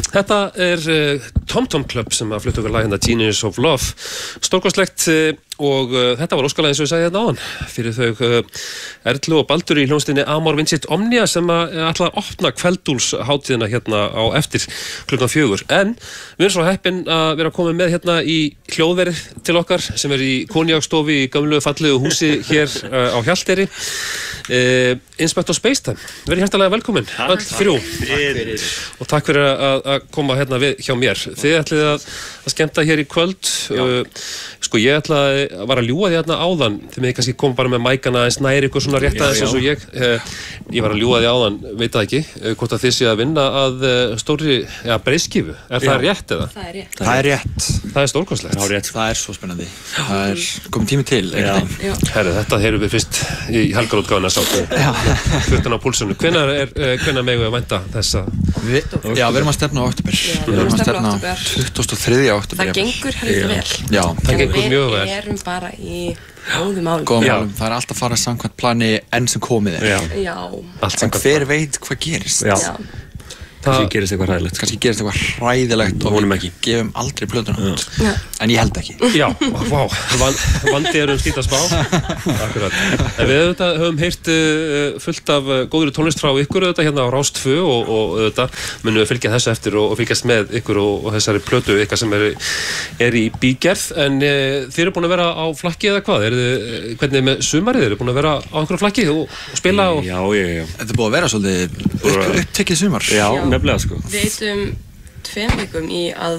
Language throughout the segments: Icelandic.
Þetta Tom Tom Club sem að flutt okkur lag hérna Genius of Love. Stórkostlegt og þetta var óskalag eins og ég sagði hérna áðan fyrir þau Erlu og Baldur í hljómsveitinni Amor Vincit Omnia sem ætla að opna kveldúlshátíðina hérna á eftir klukkan 4. En við erum svo heppin að vera komið með hérna í hljóðverið til okkar sem í konjakstofi í gamlu fallegu húsi hér á Hjalteyri. Inspector Spacetime, verið hjartalega velkomin öll þrjú og takk fyrir að koma hérna við hjá mér. Þið ætlið að skemmta hér í kvöld. Sko ég var að ljúga því hérna áðan þið með kannski koma bara með mækana eins nær ykkur svona rétt aðeins eins og ég var að ljúga því áðan, veit það ekki hvort að þið séu að vinna að stórri breiðskífu, það rétt eða? Það er rétt. Það er stórkostlegt. Það er svo spennandi. Það er komið tími til Herru, þetta heyrum við fyrst í helgarútgáfuna Fluttan á púlsunu. Hvenær megum við að vænta þessa? Við erum að stefna á október. Við erum að stefna á 23. október. Það gengur heldur vel. Já, það gengur mjög vel. Við erum bara í góðum málum. Það er alltaf að fara samkvæmt plani enn sem komið er. Já. En hver veit hvað gerist? Já. Kannski gerist eitthvað hræðilegt og við gefum aldrei plötuna út. En ég held ekki. Já, vandi skýta spá. Akkurat. En við höfum heyrt fullt af góðri tónlist frá ykkur hérna á Rás 2 og munum við fylgja þessu eftir og fylgjast með ykkur og þessari plötu ykkar sem er í bígerð. En þið eru búin að vera á flakki eða hvað? Hvernig með sumarið? Eru búin að vera á einhverju flakki og spila? Já. Þetta er búin að vera svolítið upptekið sumar. Já, nefnilega sko. Við eitum 2 vikum í að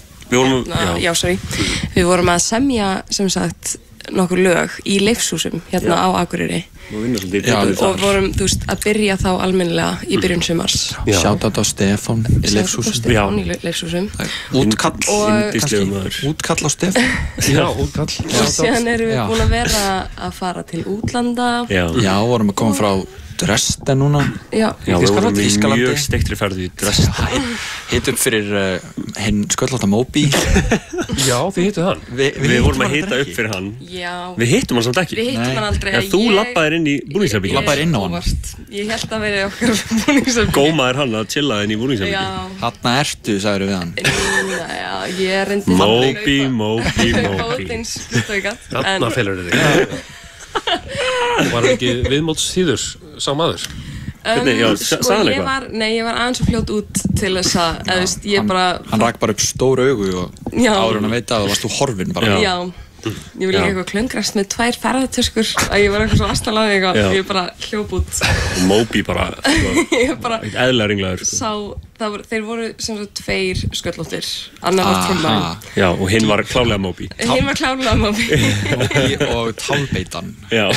Við vorum að semja sem sagt nokkur lög í Leifshúsum hérna á Akureyri og vorum, að byrja þá almennilega í byrjun sumars. Shoutout á Stefán í Leifshúsum. Útkall á Stefán. Já, útkall. Og síðan erum við búin að vera að fara til útlanda. Já, vorum að koma frá Dresden núna. Já, við vorum í mjög steiktri ferð í Dresden. Hitt upp fyrir hinn sköllótta Moby. Já, þið hittuð hann. Við vorum að hitta upp fyrir hann. Já. Við hittum hann samt ekki. Við hittum hann aldrei. Þú labbaðir inn í búningsherbergið. Labbaðir inn á hann. Ég held að vera okkar búningsherbergið. Gómaðir hann að chilla inn í búningsherbergið. Já. Hanna ertu, sagður við hann. Já, ég reyndi Moby. Hanna felur þig. Var ekki viðmótsþýður sá maður? Sagði hann Nei, ég var aðeins og fljót út til þess að ég bara... Hann rak bara upp stór augu og áður hann að veita að varst þú horfin bara. Já. Ég vil líka eitthvað klöngrast með 2 ferðartöskur að ég var eitthvað svo astanlega eitthvað og ég bara hljóp út. Og Moby bara eðlilega ringlaður. Þeir voru sem sagt 2 sköllóttir, annar var trommarinn. Já, og hinn var klárlega Moby. Hinn var klárlega Moby. Moby og tálbeitan. Já.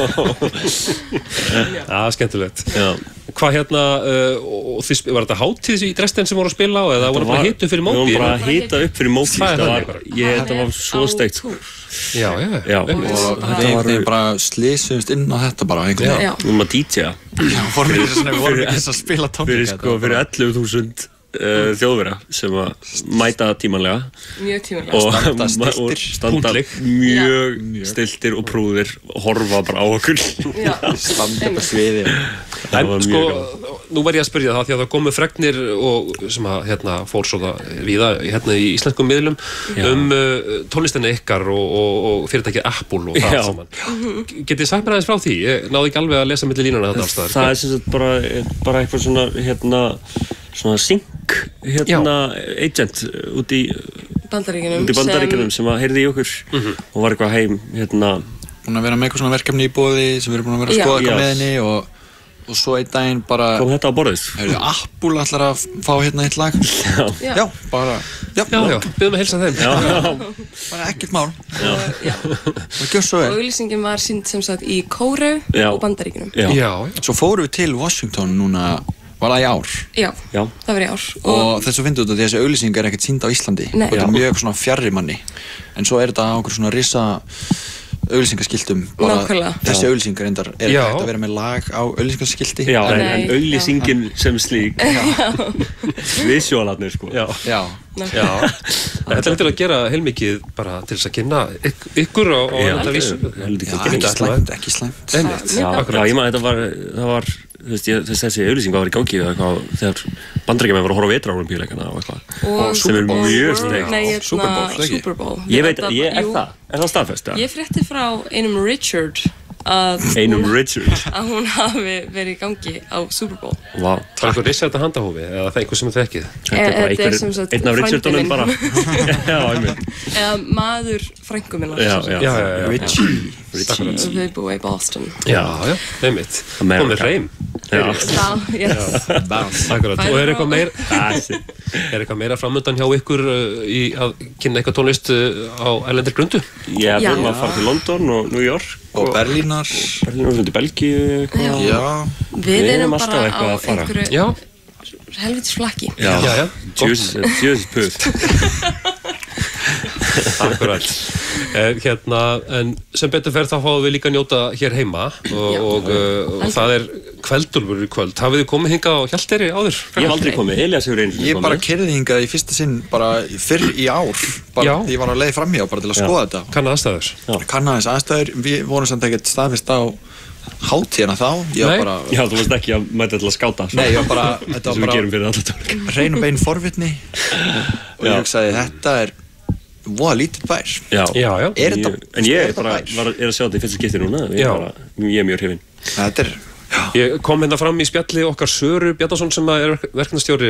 Já, skemmtilegt. Hvað hérna, var þetta hátíð í Dresden sem voru að spila á eða voru bara að hita upp fyrir Moby? Við vorum bara að hita upp fyrir Moby. Þetta var svo steikt sko. Já. Og við bara slysumst inn á þetta bara. Við vorum að DJ-a. Vorum ekki að spila tónleika. Fyrir 11.000 þjóðverða sem að mæta tímanlega. Mjög tímanlega. Og standa mjög stiltir og prúðir og horfa bara á okkur. Standa upp á sviði. En sko, nú verð ég að spyrja það því að það komu fregnir sem að fór svona víða í íslenskum miðlum tónlistina ykkar og fyrirtækið Apple og það saman. Getið sagt mér aðeins frá því? Ég náði ekki alveg að lesa milli línuna þetta allstaðar. Það er sem sagt bara eitthvað svona sync agent út í Bandaríkjunum sem að heyrði í okkur og var eitthvað heim búin að vera með eitthvað svona verkefni í boði sem við erum búin að vera að skoða eitthvað með henni og svo einn daginn bara kom þetta á borðið. Apple ætlar að fá eitt lag. Já, bara byggðum að heilsa þeim. Bara ekkert mál. Það gjör svo vel. Og auglýsingin var sýnd sem sagt í Kóreu og Bandaríkjunum. Svo fórum við til Washington núna var það í ár? Já, það var í ár. Og þess að finna út að þessi auglýsing er ekkert sýnd á Íslandi. Þetta er mjög svona fjarri manni. En svo er þetta á okkur svona risa auglýsingaskiltum. Þessi auglýsingar er ekki hægt að vera með lag á auglýsingaskilti. Já, en auglýsingin sem slík. Visualarnir sko. Já. Þetta er til að gera heilmikið bara til þess að kynna ykkur á þetta vísu. Ekki slæmt. Já, ég maður, það var þessi auglýsing var í gangi þegar Bandaríkjamenn voru að horfa á vetrarólympíuleikana og eitthvað sem mjög steikt. Super Bowl. Ég veit, það staðfest? Ég frétti frá einum Richard að hún hafi verið í gangi á Super Bowl. Vá. Það var eitthvað rissa þetta handahófi eða það einhver sem er þekkið? Þetta er bara einn af Richardunum bara. Já, einmitt. Eða maður frænku minnar. Já. Richie. Þau búið í Boston. Já, einmitt. Komið hreim. Akkurat. Og er eitthvað meira framöndan hjá ykkur í að kynna eitthvað tónlist á erlendir grundu? Já, við erum að fara til London og New York og Berlínar og til Belgíu. Já. Við erum bara á einhverju helvitis flakki. Já. Djöðs puð. Akkurat. En sem betur fer þá fáum við líka njóta hér heima og það er kveldúlfur í kvöld. Hafið þið komið hingað á Hjalteyri áður? Ég hef aldrei komið, Elías hefur einu sinni komið. Ég bara keyrði hingað í fyrsta sinn bara fyrr í ár. Ég var á leið framhjá bara til að skoða þetta. Kanna aðstæður? Kanna aðeins aðstæður. Við vorum samt ekkert staðfest á hátíðina þá. Já, þú varst ekki að mæta til að skáta. Nei, þetta var bara hrein og bein forvitni og ég hugsaði þetta er voða lítið bær. Já. En ég er að sjá þetta í fyrsta skipti núna. Ég er mjög hrifinn. Þetta er... Ég kom hérna fram í spjalli okkar Söru Bjarnason sem er verkefnastjóri